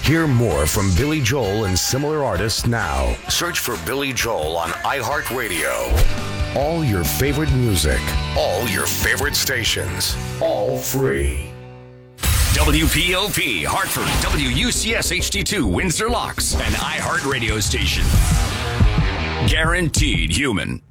Hear more from Billy Joel and similar artists now. Search for Billy Joel on iHeartRadio. All your favorite music, all your favorite stations, all free. WPOP, Hartford, WUCS HD2, Windsor Locks, an iHeartRadio station. Guaranteed human.